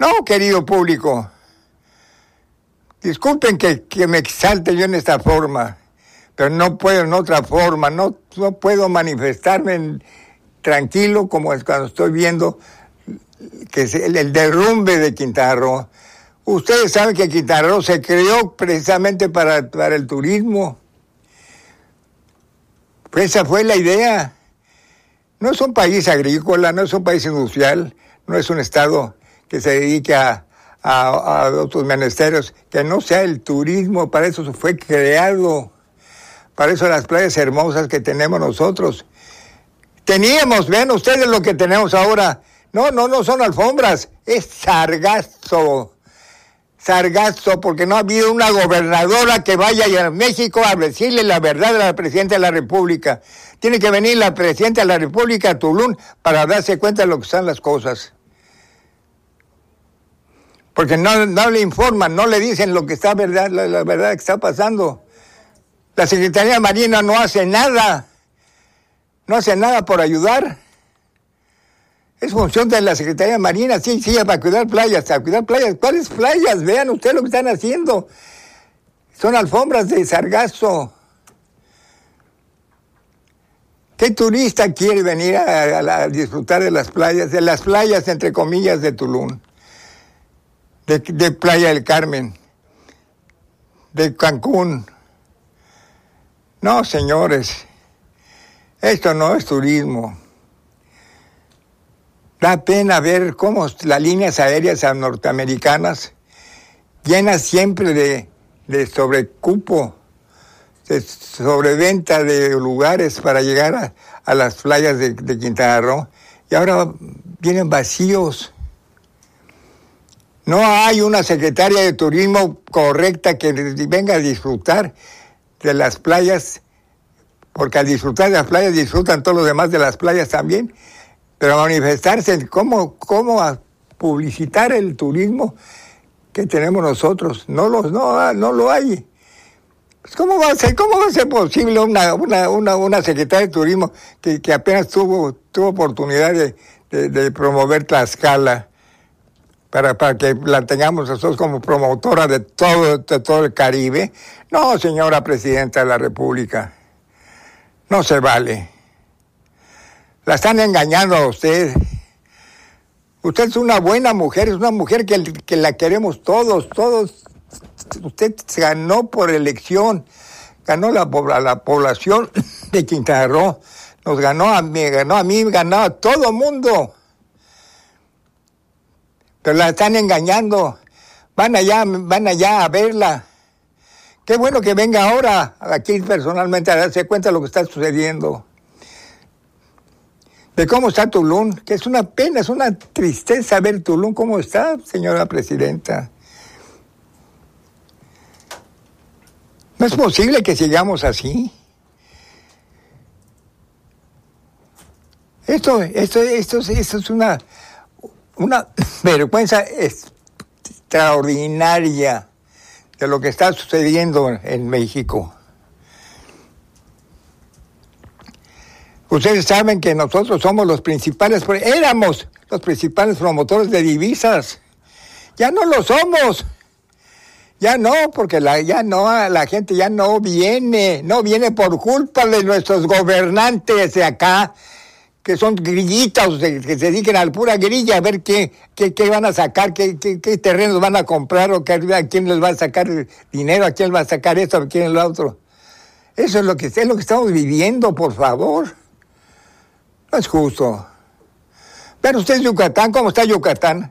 No, querido público, disculpen que me exalte yo en esta forma, pero no puedo en otra forma, no puedo manifestarme tranquilo como es cuando estoy viendo que es el derrumbe de Quintana Roo. Ustedes saben que Quintana Roo se creó precisamente para el turismo. Esa fue la idea. No es un país agrícola, no es un país industrial, no es un estado que se dedique a otros menesteres, que no sea el turismo. Para eso fue creado, para eso las playas hermosas que tenemos nosotros. Teníamos, vean ustedes lo que tenemos ahora. No son alfombras, es sargazo, porque no ha habido una gobernadora que vaya a México a decirle la verdad a la Presidenta de la República. Tiene que venir la Presidenta de la República a Tulum para darse cuenta de lo que están las cosas. Porque no le informan, no le dicen lo que está verdad, la verdad que está pasando. La Secretaría de Marina no hace nada por ayudar. Es función de la Secretaría de Marina, sí, para cuidar playas. ¿Cuáles playas? Vean ustedes lo que están haciendo. Son alfombras de sargazo. ¿Qué turista quiere venir a disfrutar de las playas entre comillas de Tulum? De Playa del Carmen, de Cancún. No, señores, esto no es turismo. Da pena ver cómo las líneas aéreas norteamericanas llenas siempre de sobrecupo, de sobreventa de lugares para llegar a las playas de Quintana Roo, y ahora vienen vacíos. No hay una secretaria de turismo correcta que venga a disfrutar de las playas, porque al disfrutar de las playas disfrutan todos los demás de las playas también, pero a manifestarse, ¿cómo a publicitar el turismo que tenemos nosotros? No lo hay. Pues ¿cómo va a ser posible una secretaria de turismo que apenas tuvo oportunidad de promover Tlaxcala? Para que la tengamos nosotros como promotora de todo el Caribe. No, señora Presidenta de la República, no se vale. La están engañando a usted. Usted es una buena mujer, es una mujer que la queremos todos. Usted ganó por elección, ganó a la población de Quintana Roo, nos ganó a mí, ganó a todo mundo. Pero la están engañando. Van allá a verla. Qué bueno que venga ahora aquí personalmente a darse cuenta de lo que está sucediendo. De cómo está Tulum, que es una pena, es una tristeza ver Tulum cómo está, señora Presidenta. No es posible que sigamos así. Esto es una vergüenza extraordinaria de lo que está sucediendo en México. Ustedes saben que nosotros éramos los principales promotores de divisas. Ya no lo somos. Ya no, porque la gente ya no viene por culpa de nuestros gobernantes de acá, que son grillitos, que se dediquen a la pura grilla, a ver qué van a sacar, qué terrenos van a comprar, o a quién les va a sacar dinero, a quién les va a sacar esto, a quién lo otro. Eso es lo que estamos viviendo, por favor. No es justo. Vean ustedes Yucatán, ¿cómo está Yucatán?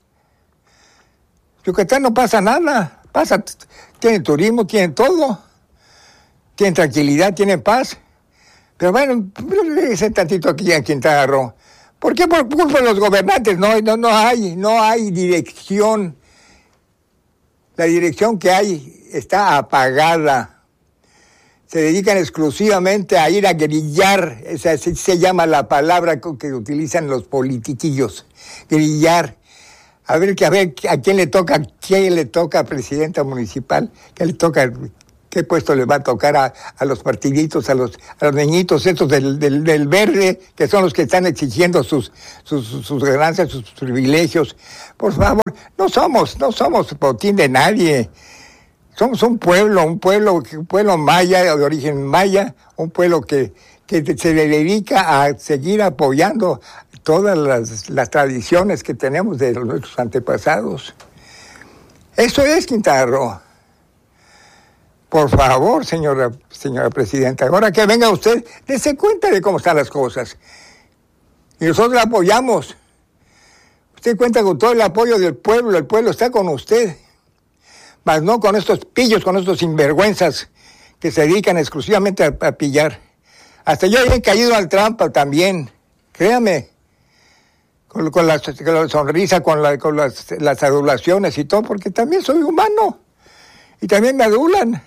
Yucatán no pasa nada. Tienen turismo, tienen todo. Tienen tranquilidad, tienen paz. Pero bueno, ese tantito aquí en Quintana Roo. ¿Por qué? Por culpa de los gobernantes. No hay dirección. La dirección que hay está apagada. Se dedican exclusivamente a ir a grillar. Así se llama la palabra que utilizan los politiquillos. Grillar. A ver a quién le toca presidenta municipal, qué le toca ¿Qué puesto les va a tocar a los partiditos, a los niñitos estos del verde, que son los que están exigiendo sus ganancias, sus privilegios? Por favor, no somos botín de nadie. Somos un pueblo maya, de origen maya, un pueblo que se dedica a seguir apoyando todas las tradiciones que tenemos de nuestros antepasados. Eso es Quintana Roo. Por favor, señora presidenta, ahora que venga usted, dése cuenta de cómo están las cosas. Y nosotros la apoyamos. Usted cuenta con todo el apoyo del pueblo, el pueblo está con usted. Mas no con estos pillos, con estos sinvergüenzas que se dedican exclusivamente a pillar. Hasta yo he caído al trampa también, créame. Con la sonrisa, con las adulaciones y todo, porque también soy humano. Y también me adulan.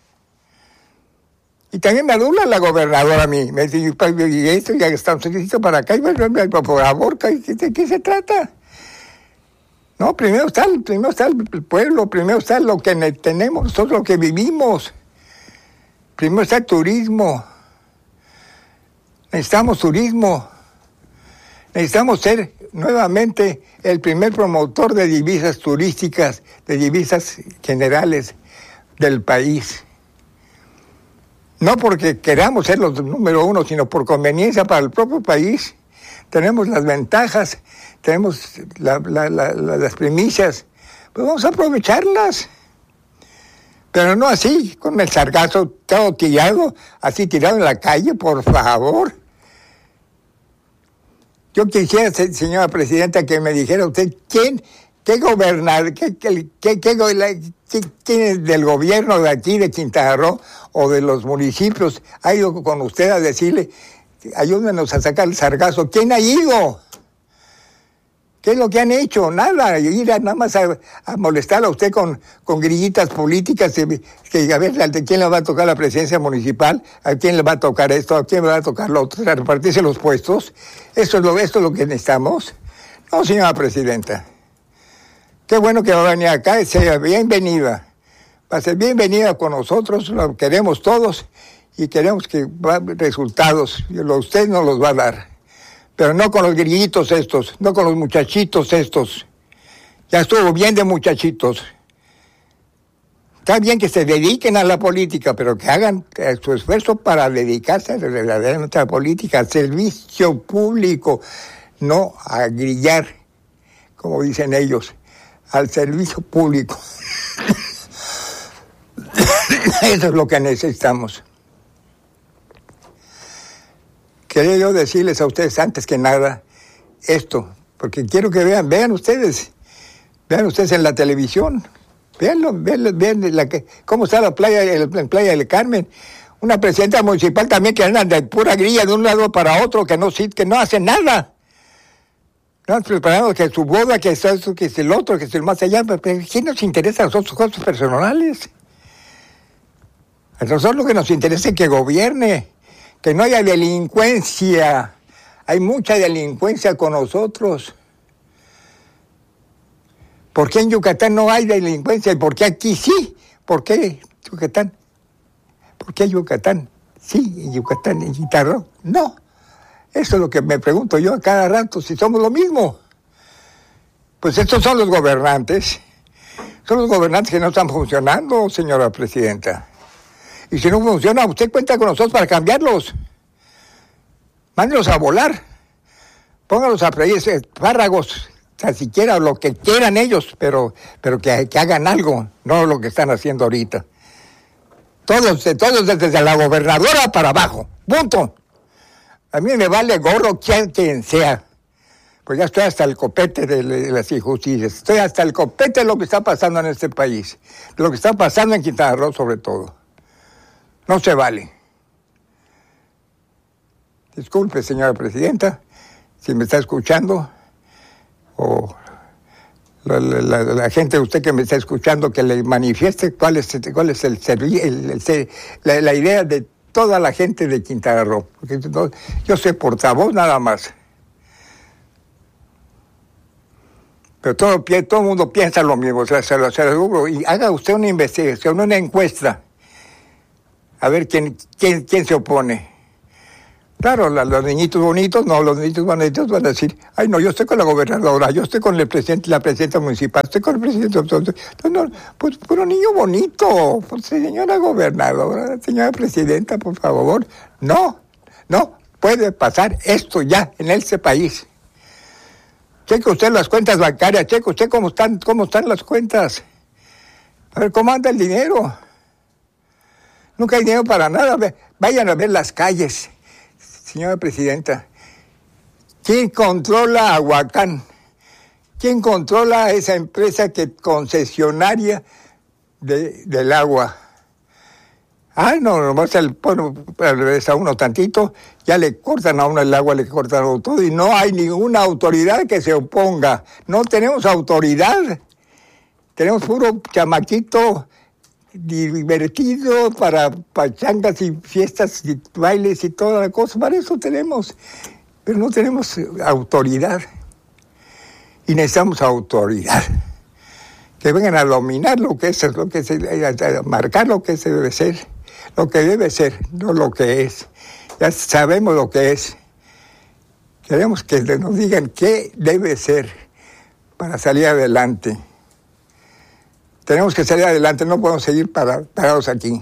Y también me adula la gobernadora a mí. Me dice, y esto ya estamos listos para acá. Y bueno, por favor, ¿de qué se trata? No, primero está el pueblo, primero está lo que tenemos, nosotros lo que vivimos. Primero está el turismo. Necesitamos turismo. Necesitamos ser nuevamente el primer promotor de divisas turísticas, de divisas generales del país. No porque queramos ser los número uno, sino por conveniencia para el propio país. Tenemos las ventajas, tenemos las primicias, pues vamos a aprovecharlas. Pero no así, con el sargazo todo tirado, así tirado en la calle, por favor. Yo quisiera, señora presidenta, que me dijera usted quién es del gobierno de aquí, de Quintana Roo, o de los municipios, ha ido con usted a decirle, ayúdenos a sacar el sargazo. ¿Quién ha ido? ¿Qué es lo que han hecho? Nada, ir nada más a molestar a usted con grillitas políticas, que a ver, ¿a quién le va a tocar la presidencia municipal? ¿A quién le va a tocar esto? ¿A quién le va a tocar lo otro? ¿A repartirse los puestos? ¿Esto es lo que necesitamos? No, señora presidenta. Qué bueno que va a venir acá y sea bienvenida. Va a ser bienvenida con nosotros, lo queremos todos y queremos que resultados. Usted nos los va a dar. Pero no con los grillitos estos, no con los muchachitos estos. Ya estuvo bien de muchachitos. Está bien que se dediquen a la política, pero que hagan su esfuerzo para dedicarse verdaderamente a la política, al servicio público, no a grillar, como dicen ellos, al servicio público. Eso es lo que necesitamos. Quería yo decirles a ustedes antes que nada esto, porque quiero que vean ustedes en la televisión, vean cómo está la playa, en Playa del Carmen, una presidenta municipal también que anda de pura grilla de un lado para otro, que no hace nada. No, preparando que su boda, que es eso, que es el otro, que es el más allá, pero ¿quién nos interesa a nosotros cosas personales? A nosotros lo que nos interesa es que gobierne, que no haya delincuencia. Hay mucha delincuencia con nosotros. ¿Por qué en Yucatán no hay delincuencia? ¿Y por qué aquí sí? ¿Por qué Yucatán? ¿Por qué Yucatán? Sí, en Yucatán, en Quintana Roo. No. Eso es lo que me pregunto yo a cada rato, si somos lo mismo. Pues estos son los gobernantes. Son los gobernantes que no están funcionando, señora presidenta. Y si no funciona, usted cuenta con nosotros para cambiarlos. Mándelos a volar. Pónganlos a freír espárragos, tan siquiera lo que quieran ellos, pero que hagan algo, no lo que están haciendo ahorita. Todos desde la gobernadora para abajo. Punto. A mí me vale gorro quien sea. Pues ya estoy hasta el copete de las injusticias. Estoy hasta el copete de lo que está pasando en este país. De lo que está pasando en Quintana Roo sobre todo. No se vale. Disculpe, señora presidenta, si me está escuchando, o la gente de usted que me está escuchando, que le manifieste cuál es la idea de toda la gente de Quintana Roo. Porque yo soy portavoz nada más. Pero todo el mundo piensa lo mismo, se lo aseguro. Y haga usted una investigación, una encuesta. a ver quién se opone. Claro, los niñitos bonitos van a decir, ay no, yo estoy con la gobernadora, yo estoy con el presidente, la presidenta municipal, estoy con el presidente. No, pues puro niño bonito, pues señora gobernadora, señora presidenta, por favor. No puede pasar esto ya en este país. Cheque usted las cuentas bancarias, cheque usted cómo están las cuentas. A ver, ¿cómo anda el dinero? Nunca hay dinero para nada. Vayan a ver las calles. Señora presidenta, ¿quién controla Aguacán? ¿Quién controla esa empresa concesionaria del agua? No, nomás regresa a uno tantito, ya le cortan a uno el agua, le cortan a uno todo, y no hay ninguna autoridad que se oponga. No tenemos autoridad. Tenemos puro chamaquito divertido para pachangas y fiestas y bailes y toda la cosa. Para eso tenemos, pero no tenemos autoridad. Y necesitamos autoridad. Que vengan a dominar a marcar lo que se debe ser. Lo que debe ser, no lo que es. Ya sabemos lo que es. Queremos que nos digan qué debe ser para salir adelante. Tenemos que salir adelante, no podemos seguir parados aquí.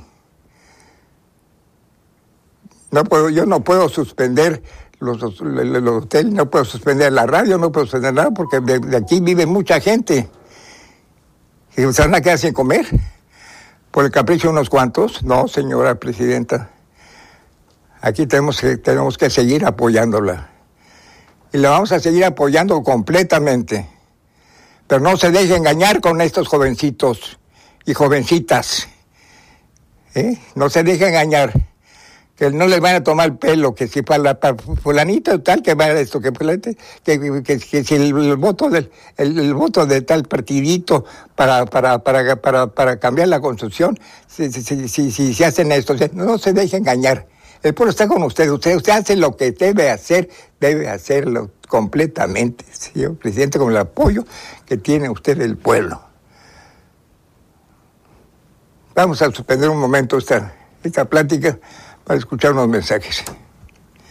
Yo no puedo suspender los hoteles, no puedo suspender la radio, no puedo suspender nada, porque de aquí vive mucha gente. ¿Y se van a quedar sin comer? ¿Por el capricho de unos cuantos? No, señora presidenta. Aquí tenemos que seguir apoyándola. Y la vamos a seguir apoyando completamente. Pero no se deje engañar con estos jovencitos y jovencitas. No se deje engañar. Que no les van a tomar el pelo, que si para fulanito tal, que va a esto, que si el voto de tal partidito para cambiar la Constitución, si hacen esto, no se deje engañar. El pueblo está con usted hace lo que debe hacerlo completamente, señor presidente, con el apoyo que tiene usted del pueblo. Vamos a suspender un momento esta plática para escuchar unos mensajes.